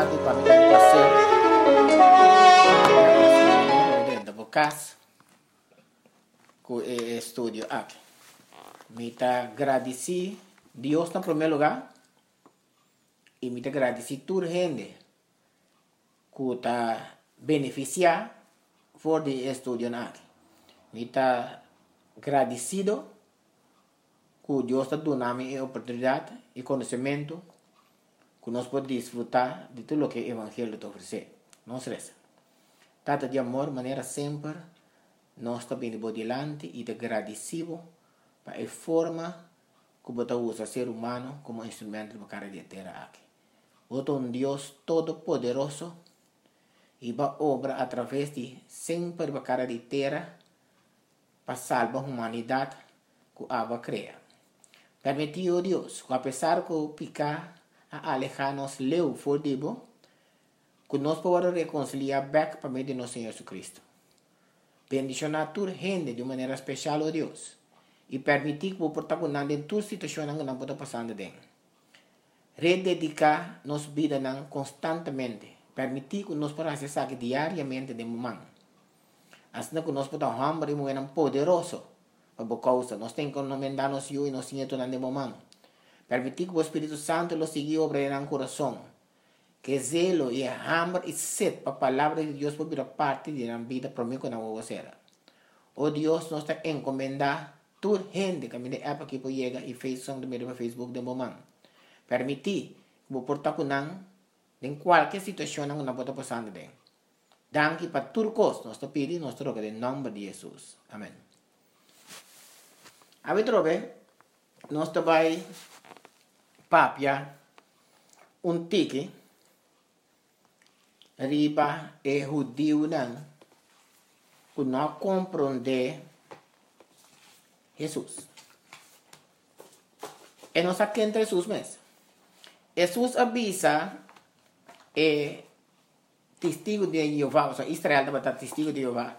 oportunidad y para mí es un placer dentro de casa con el estudio aquí. Me agradeci Dios en primer lugar y me agradeci toda gente que está beneficiada por el estudio aquí. Me agradecido que Dios está dando la oportunidad y conocimiento que nos podemos disfrutar de todo lo que el Evangelio te ofrece. No estresa. Trata de amor, manera siempre, nos está viendo por delante y te agradecido para la forma que você usa ser humano como instrumento para cara de tierra aquí. Você es un Dios todopoderoso y va obra a través de siempre para cara de tierra para salvar la humanidad que Abba crea. Permitió Dios, que a pesar que picar a alejarnos leu fodibo, que nos podamos reconciliar back para medio de nuestro Señor Jesucristo. Bendición a toda gente de manera especial, oh Dios, y permitir que vos protagonizar en toda situación que nos pueda pasando dentro. Rededicar nuestra vida constantemente, permitir que nos podamos hacer diariamente de momento. Así que nos podamos hambre y muy poderoso, por causa, nos tenemos que encomendarnos yo y nos siento en el momento. Permitir que el Espíritu Santo lo siga obrando en el corazón. Que zelo y hambre y sed para la palabra de Dios por vida parte de la vida para mí con la vocera. Oh Dios, nos está encomendando toda gente que me de app aquí por llega y Facebook de medio Facebook de momento. Permitir que vos portar en cualquier situación que nos pueda pasar de. Danke para todo cosa, nos pide nuestro roga en nombre de Jesús. Amén. A ver, trobe, nos vai papia un tiki riba e judío que não compreende Jesus. E nós aqui entre Jesus mesmo. Jesus avisa testigo de Jeová, ou seja, Israel deve estar testigo de Jeová,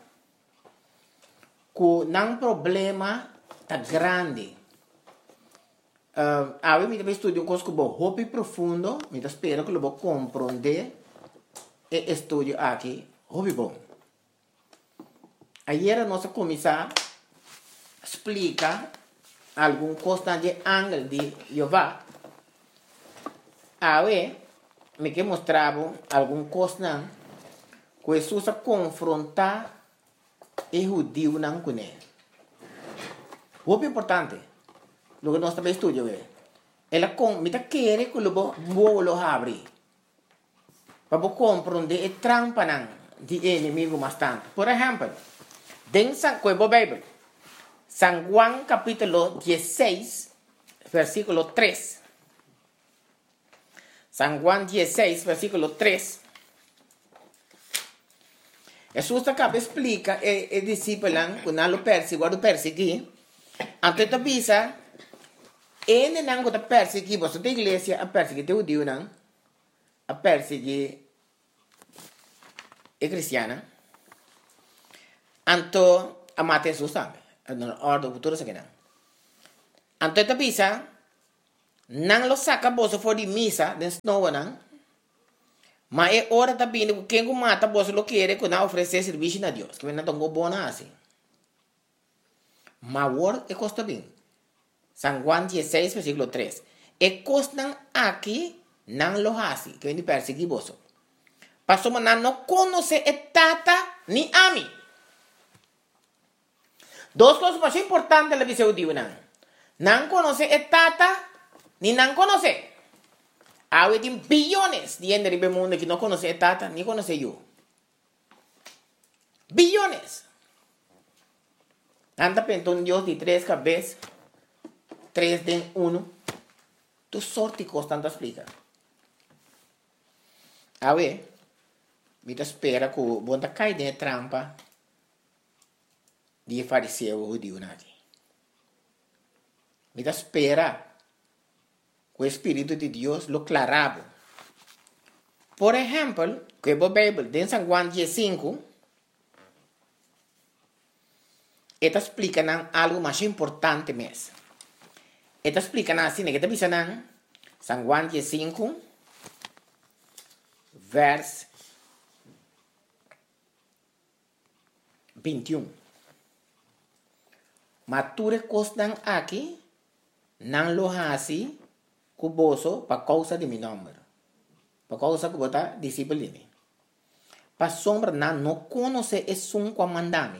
que não problema tá grande. A mim me estudo um coisa que vou hobby profundo, me espero que eu vou compreender e estudo aqui, hobby bom. Ayer nós começamos a explicar alguma coisa de ángel de Jeová. Aí me que mostrava alguma coisa que Jesus a confrontar o judeu não com ele. Hobby importante. Lo que nós também estudamos ela me quer que lo abrir para compreender a trampa de inimigo bastante. Por exemplo, dentro da Bíblia, San Juan capítulo 16, versículo 3. San Juan 16, versículo 3. Jesús acaba explica el discípulo que no lo persigue, antes de avisa ele não está perseguindo você da igreja a perseguir o judeu não a perseguir a cristiana anto a matar Jesus também na ordem futura se que não anto está bisa não lo saca você for de missa dentro não não mas é hora também que quem mata você lo quer que não oferecer serviço a Deus que não tão bom assim mas agora é costa bem San Juan 16, versículo 3. E costan aquí nan lo hasi, que viene perseguir vos. Pasó maná no conoce tata ni a mí. Dos cosas más importantes en la vida de Dios. Nan conoce tata ni nan conoce. Hay billones de gente en el mundo que no conoce tata ni conoce yo. Billones. Anda pensando un Dios de 3 cabezas. 3 de 1, tu sorte constante explica. A ver, me espera que o bom cair na trampa de fariseu judeu aqui. Me espera que o Espírito de Deus lo clarava. Por exemplo, que a Bíblia, em San Juan 15, ela explica algo mais importante mesmo. Esta explica así, que te dicen San Juan 15, vers 21. Mature costan aqui, não lo hasi, cuboso, para causa de mi nombre. Para causa que bota disciplina. Para sombra não conhece es un comandante.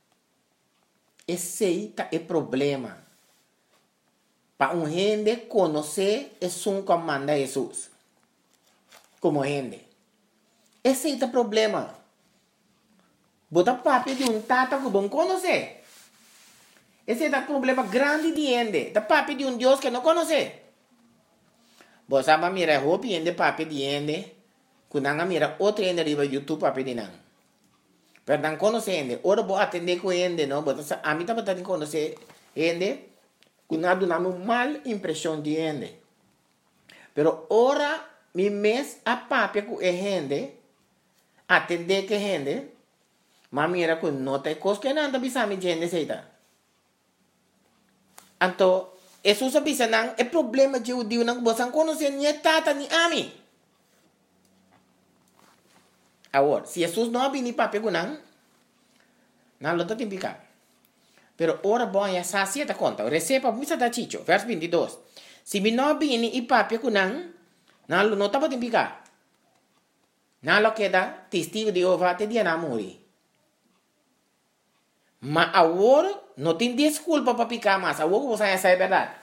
Esse é o problema. Para gente conhecer es un comanda Jesus. Como gente. Esse é o problema. Bota papi de tata que bom conhecer. Esse é o problema grande de gente. Da papi de Deus que não conhece. Você vai mirar roupa de papi de gente. Quando você mira outro gente riba YouTube papi de não. Pero não conhece gente. Ora vou atender com gente, não. A mim também tem que conhecer gente. Quando nós damos mal impressão de gente. Pero ora, mi mes a papi com gente. Atender com gente. Mas mira que não tem coisa que não bisa mi gente seita. Então, Jesus bisa nang é problema de judeu nang bosan conhecer nem tata nem ami. Agora, se Jesus não abrir para pegar não lo tem picar. Pero ora bom ya sacia ta conta. Receba bisa da chicho, vers 22. Se me não abrir e para pegar não lo não tá para picar. Não lo queda testigo de Jeová te dia na morrer. Mas agora não tem desculpa para picar mais. Agora você já sabe a verdade.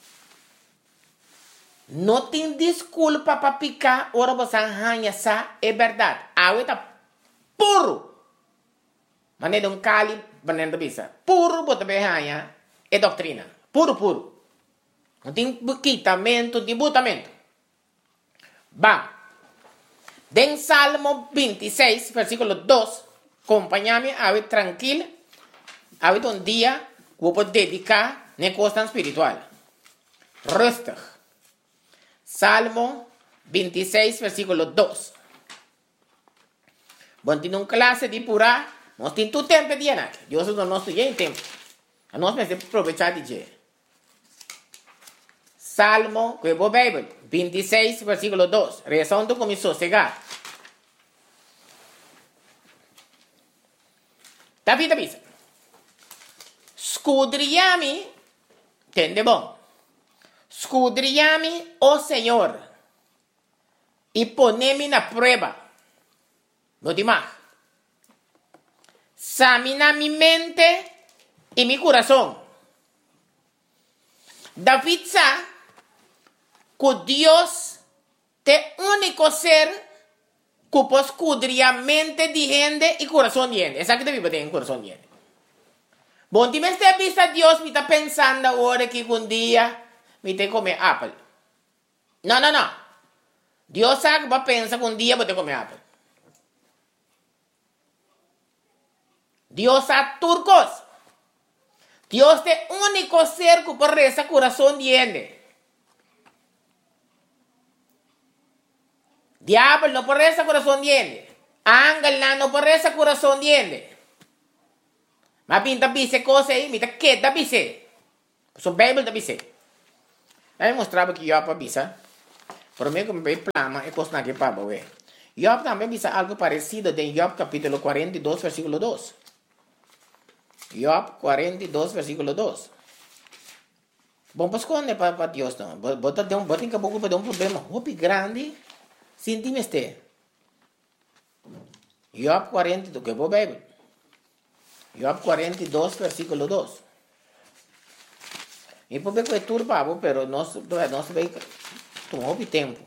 Não tem desculpa para picar. Agora você já sabe a verdade. Agora está puro. Mas não é um cali, mas não é puro. Você vai é doutrina. Puro, puro. Não tem quitamento, debutamento. Vamos. Den Salmo 26, versículo 2. Acompanha-me, a tranquilo. Habita un día que vos podés dedicar a cuestión espiritual. Rustig. Salmo 26, versículo 2. Vos tenés una clase de pura, no tienes tu tiempo de llenar. Dios no nos tiene tiempo. Nós vamos aprovechar de dia. Salmo, que é a Bíblia, 26, versículo 2. Rezando com mi sossegar. David avisa. Escudriami, entende bom? Escudriami, oh Senhor, e ponemi na prueba. No demás. Examina mi mente y mi corazón. David sabe que Dios es el único ser que puede escudriar mente de gente y corazón de gente. Esa que David tiene corazón de gente. Bom, ti me está vista Dios, me está pensando ahora que un día me te comer apple. No. Dios sabe que va a pensar que un día voy a comer apple. Dios sabe turcos. Dios es el único ser que puede rezar corazón de gente. Diablo no puede rezar corazón de gente. Ángel no puede rezar corazón de gente. Mas pinta bise coisa aí, me tá quieta bise. So Bible da bise. Aí mostrava que Job bisa. Por mim como bem plama é coisa que para boé. Job também bisa algo parecido em Job capítulo 42 versículo 2. Job 42 versículo 2. Bom, pues quando é para Deus não. Bota em caboclo para dar um problema muito grande. Senti-me este. Job 42, que é a Bíblia. Job 42, versículo 2. E por que é turbado, pero nós vai tomar tempo.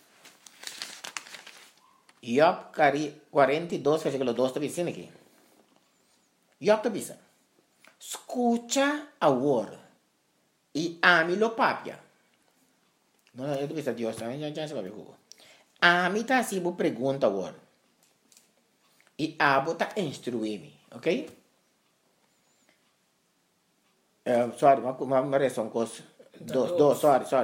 Job 42, versículo 2 está dizendo aqui. Job está dizendo: escucha agora e ame-lo papia. Não, eu estou dizendo Deus, já se vai ver. Ame está assim, vou perguntar agora. E abo está instruir-me, ok? Sorry, uma reação coisa. Dos,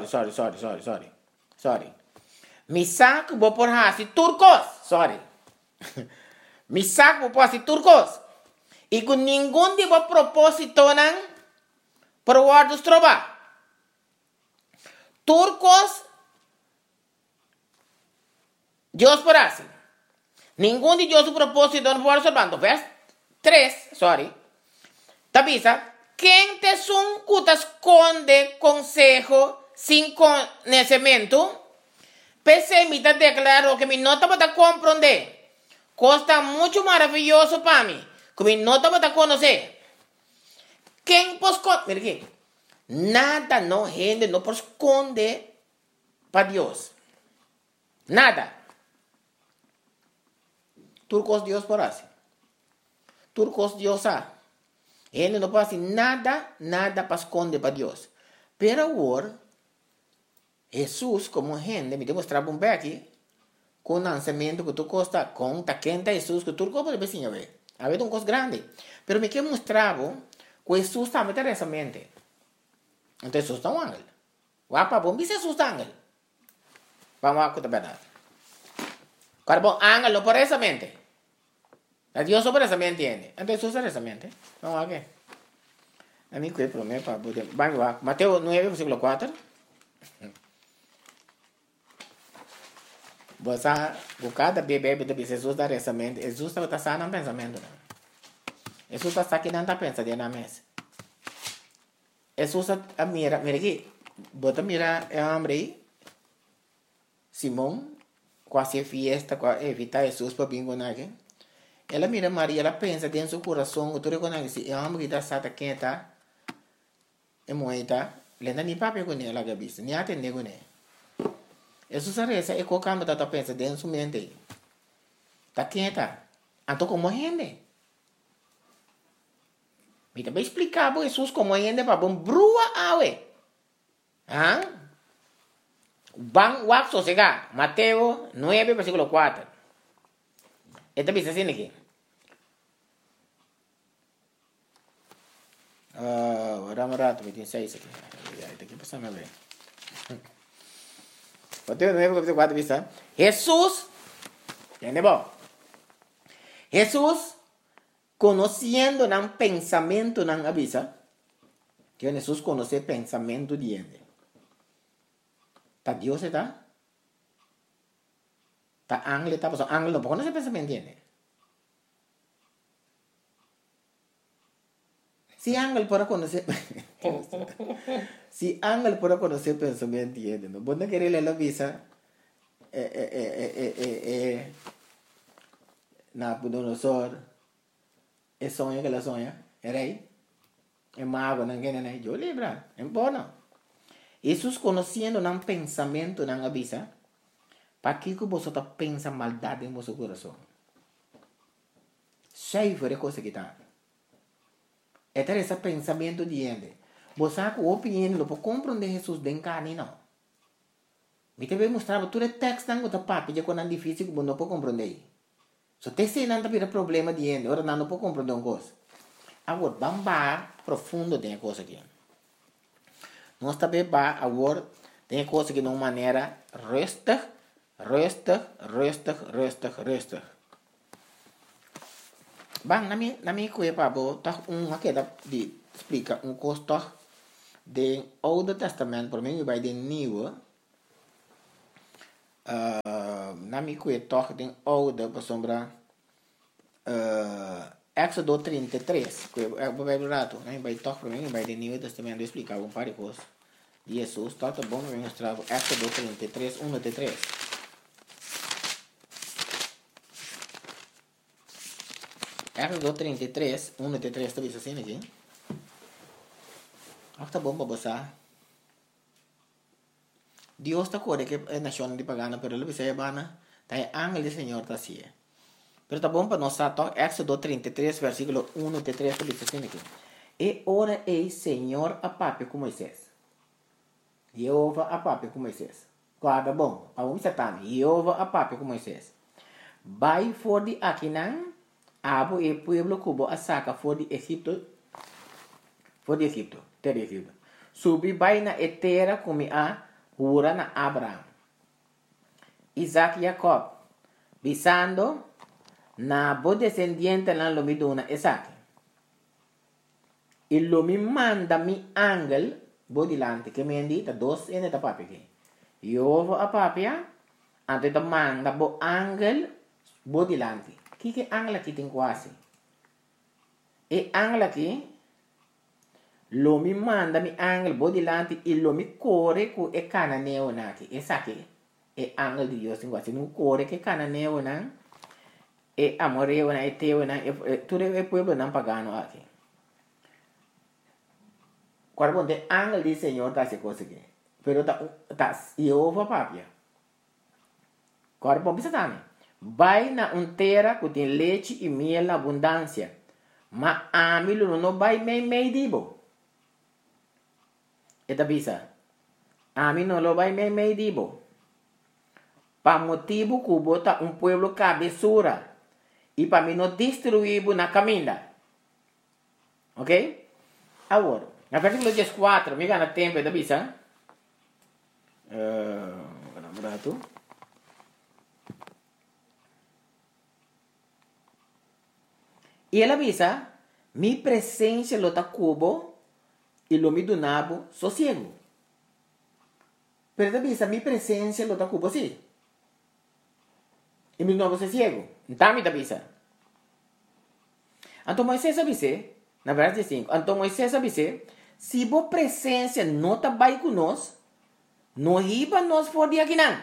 sorry. Mi saco vou por assim turcos, sorry. Mi saco vou por assim turcos. E com nenhum de vos propósito não por guardos trova. Turcos Dios por así. Ningún de Dios su propósito no puede observando. Vers 3, sorry. Tabisa, ¿quién te son cutas esconde consejo sin conocimiento? Pese me declaró que mi nota para comprender. Costa mucho maravilloso para mí. Que mi nota para conocer. ¿Quién pues mira aquí. Nada no gente no por esconde para Dios. Nada. Turcos Dios por así. Turcos Dios a. Gente no puede hacer nada para esconder para Dios. Pero ahora, Jesús como gente me demostraba un aquí con lanzamiento que tú costa con taquenta Jesús que tú como de vecino ver. A ver un cos grande. Pero me que mostraba que Jesús también te esa mente. Entonces Jesús está un ángel. Guapa, bom, dice Jesús está ángel. Vamos a contar verdad. Cuando ángel no por esa mente. A Dios sobre esa mente entiende. Entonces Jesús es esa mente. Vamos a ver. A mí que promete para poder. Vamos a Mateo 9, versículo 4. Você cada bebê de Jesus da essa mente. Jesus está só no pensamento. Jesus está aqui não está pensando na mesa. Jesus mira aqui. Bota mira é homem aí. Simão, quase fiesta, quase evitar Jesus para bingo aqui. Ela mira Maria, ela pensa dentro do seu coração, que tu reconhece, é homem que está sata quem está, é moeda, lenda nem papel com ela, gabiça, nem atende com ela. Jesus reza, é qualquer coisa que pensa dentro do seu mente. Tá quem está? Então como gente? Me também explicar para Jesus como gente para bom brua awe. Ah? Bang wak sossegado. Mateo 9, versículo 4. Esta dice assim aqui. Vamos rato, 26 aqui. Está aqui passando a ver. Mateo 9, versículo 4 dice. Jesús, ¿entiende vos? Jesús, conociendo el pensamiento nan avisa, que Jesús conoce el pensamiento de gente. ¿Está Dios está? ¿Está ángel está? Pues ángel no conoce el pensamiento de gente. Si ángel puede conocer, si ángel puede conocer el pensamiento de gente, ¿no? Vos no querés leer la visa, Nabucodonosor, el sueño que la sueña, el rey, el mago, yo libra, en bono. Jesús conociendo un pensamiento, un avisa, para que vosotros pensan maldad en vuestro corazón. Cheio de cosas que están. Este es ese pensamiento de gente. Vosotros que opinión, lo puedo comprender Jesús de carne, no. Me te voy a mostrar, todo el texto que está papi, ya cuando es difícil, que no puedo comprender. So, te sei não tem problema de gente, ora não pode compreender uma coisa. Agora, vamos profundo de uma coisa aqui. Nós também agora tem coisa que de uma maneira resta. Bang, na minha coisa, pabo, tá aqui de explica coisa do Oude Testamento, para mim vai de Nieuwe. Na minha coisa, toch de Oude, para sombra Éxodo 33, que é o Bíblia rato, né? Vai toch para mim vai de Nieuwe Testamento explicar um par de coisas de Jesus, tá bom, eu mostrar Éxodo 33, 1 até 3. Éxodo 33, 1 até 3, tá vendo assim aqui? Tá bom para você. Dios está corre que es nación de pagana, pero lo que se llama, está ángel del Señor está así. Pero está bom para nosotros, Éxodo 33, versículo 1 a 3, dice así aquí. E ora el Señor a papi com Moisés. Jehová a papi com Moisés. Guarda bom, para um satã, Jehová a papi com Moisés. Vai for de Aquinan, abo e pueblo cubo a saca for de Egipto, terra Egipto. Subi vai na etera como a Hura na Abraham, Isaac e Jacob, visando na bo descendiente na lomiduna Isaac. E lo me manda mi ángel bo dilante, que me indita dos ene da papi que. Jehová a papia, Antes de manda bo ángel bo dilante. Que ángel aqui tem quase? E ángel aqui, lo me manda mi ángel bo dilante e lo me corre com e cananeo naki. Essa aqui é ángel de Deus tem quase. Não corre que cananeo não. E amoreo na e teu na tudo é pueblo não pagano aqui. Quando tem ángel de Senhor tá se coisa aqui. Pero tá Jeová papia. Agora, bom, pensa também. Vai na terra que tem leite e mel na abundância. Mas a mim não vai meio dibo. Eta bisa. A mim não vai meio dibo. Para motivo que bota pueblo cabeçura. E para mim não destruir na caminha. Ok? Agora, na versículo 14, me gana tempo, eta bisa. Vamos lá, tu. E ela avisa, mi presença lo ta cubo e lo mi donabo sossego. Pero ela avisa, mi presença lo ta cubo sim. E mi donabo sossego. Então me avisa. Então Moisés avisa, na verdade 5, então Moisés avisa, se bo presença não ta vai conosco, não riba nós for de aqui não.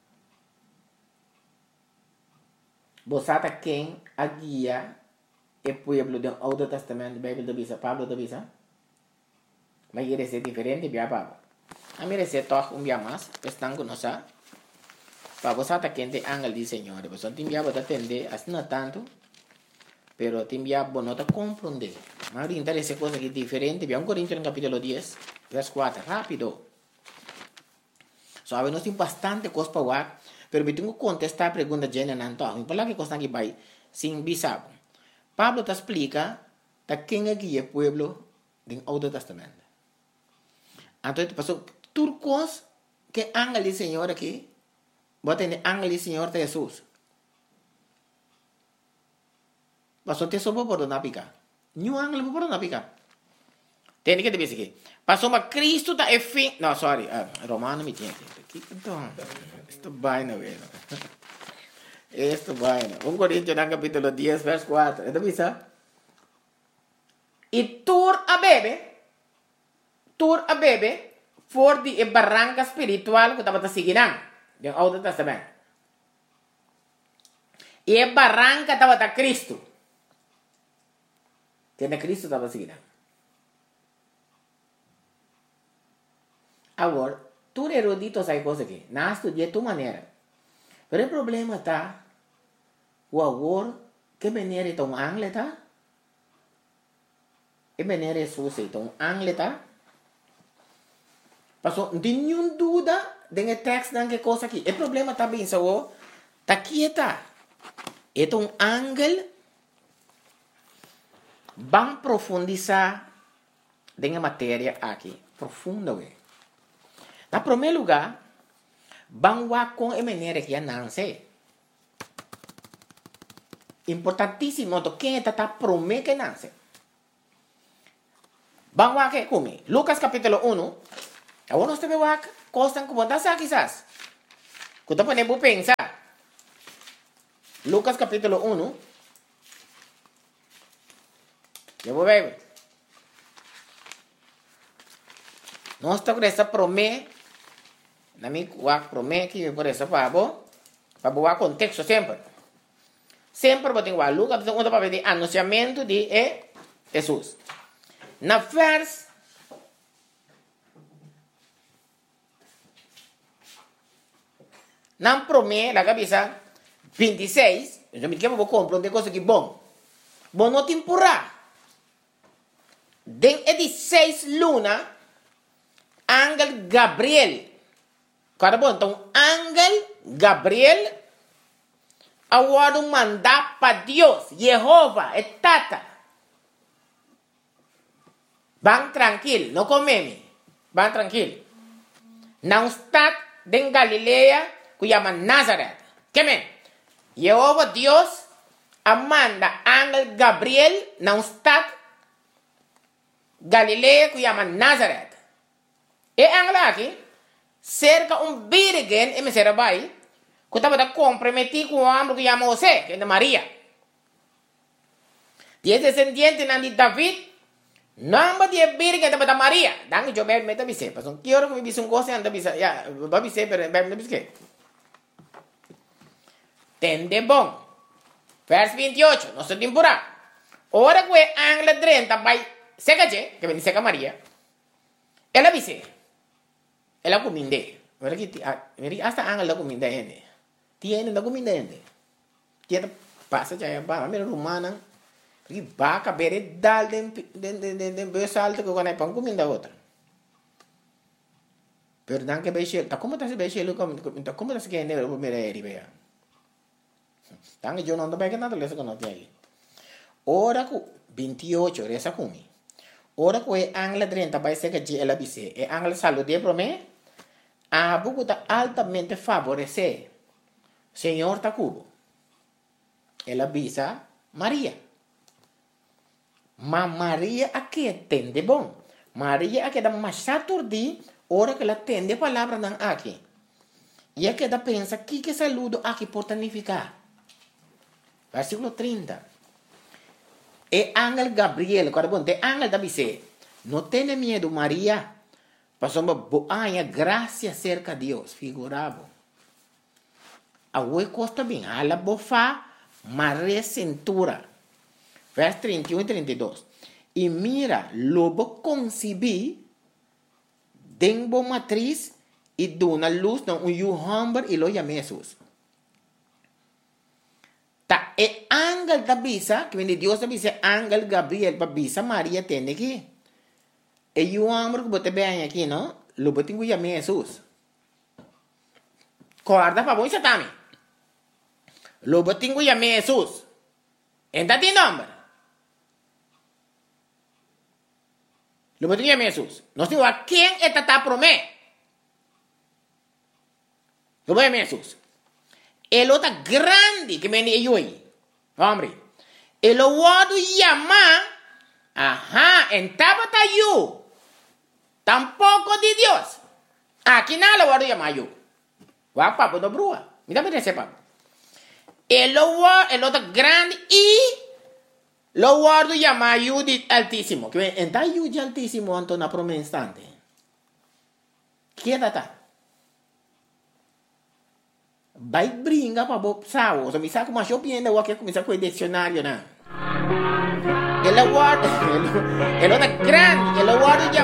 Bosata quem a guia e pueblo do Old Testamento, Bible da bisa, Pablo da bisa. Mas ele é diferente, bia Pablo. A mim é toch bia mais, estão conosco. Para você tá quente ángel de Senhor, você tem bia para atender, assim não tanto, pero tem bia para não compreender. Mas o interesse é coisa que diferente, bia 1 Coríntios no capítulo 10, verso 4, rápido. Sabe, nós temos bastante coisa para falar, pero eu tenho que contestar a pergunta de Jenna Nanto. Me fala que coisa que vai sem bisabo. Pablo te explica quem é que é o pueblo do Old Testamento. Então, passou turcos que ángel do Senhor aqui, bota em ángel do Senhor de Jesus. Passou te sopa por não picar. Nenhum ángel por não picar. Tem que te dizer aqui. Passou mas Cristo tá é fim. Não, sorry, Romano me tinha aqui. Então, isto vai não é. Esto vaina. 1 Coríntios no capítulo 10, verso 4. ¿Esto bisa? Y tur a bebe, for di barranca espiritual que estaba siguiendo del Old Testamento. Y el barranca estaba a Cristo. Que de Cristo estaba siguiendo. Agora, tu erudito sabe coisa aqui. Não estudia de tu maneira. Pero o problema está, o agora, que maneira é um ángel está? Que maneira é Jesus é um ángel está? Passou, não tem nenhuma dúvida de texto que coisa aqui. O problema está bem, só está quieta. É um ángel, vamos profundizar na matéria aqui, profunda. Na primeiro lugar, vamos com a maneira que nasce. Importantíssimo, quem está prometendo que nasce. Vamos aqui comigo. Lucas capítulo 1. Agora nós temos que costar como está quizás. Quando podemos pensar. Lucas capítulo 1. Eu vou ver. Nós temos essa promessa. Na minha promessa que por essa para boa contexto sempre. Sempre vou ter que Lucas capítulo 1 para ver o anunciamento de Jesus. Na vers na promessa da cabeça 26, eu me quero compreender coisa que bom. Bom não te empurrar. Den 16 luna, ángel Gabriel. Cada bom, então ángel Gabriel agora mandar para Deus, Jeová, é tata. Vão tranquilo, não comeme. Vão tranquilo. Não está em Galileia, que chama Nazaré. Que men? Jeová Deus manda ángel Gabriel, não está Galileia, que chama Nazaré. E ángel aqui, cerca virgem, e me será vai, Que estaba comprometido con un hombre que llama José, que es de María. Y ese descendiente de David, nombre de Virgen que estaba María. Dan yo me avisé, pues un quiero que me vise un goce anda visa, ya, va a avisar, pero me avisé. Tende bon. Vers 28, no se temporada. Ahora que Ángel 30 va seca que viene seca María. Él avise. Él la cominde. Hasta Ángel la cominde. Tiene la cominde. Tiene pasa ya va, mira romana. Y va a caber dal de besalto que con el pan comida otra. Pero dan que beche, ¿cómo te hace beche? ¿Cómo te hace que no me reí vea? Dan yo no ando para que nada le saco no te ahí. Ora ku 28 resa kumi. Ora ku e Ángel 30 vai ser que ela bise. E Ángel saludé pro me. A buku ta altamente favorecer. Senhor Tacubo. Ela bisa Maria. Ma Maria aqui tende bom. Maria aqui da machaturdi. Ora que ela tende a palavra nan aqui. E aqui da pensa que saludo aqui por significar. Versículo 30. E Ángel Gabriel, quando bom, Ángel da bise. Não tenha medo, Maria. Passou uma boa graça cerca de Deus. Figurava. A oi costa bem. Ela bofa, Maria cintura. Vers 31 e 32. E mira, lobo concebi, denbo matriz, e dona luz, não, humber, e lo chama Jesus. Ta e Ángel da bisa, que vem de Deus da bisa, Ángel Gabriel, para bisa Maria tem aqui. E o homem que bote bem aqui, não? Lo bote que chama Jesus. Guarda para você também. Lo bote que chama Jesus. Entra de nome. Lo bote que chama Jesus. Não sei a quem está prometido. Lo bote Jesus. Ele está grande que vem de hoje. Homem. Ele o chama. Ajá, en tabata you. Tampoco de Dios. Aquí nada lo voy a llamar yo. Va papo do brua. Mira me sepa. El otro grande y lo guardo llamar you de altísimo. Que en ta you de altísimo ante una promesa instante. Quédate. Vai brinca para bob sao. So mi sa como yo piende o que comienza con el diccionario na. El otro grande, el guardo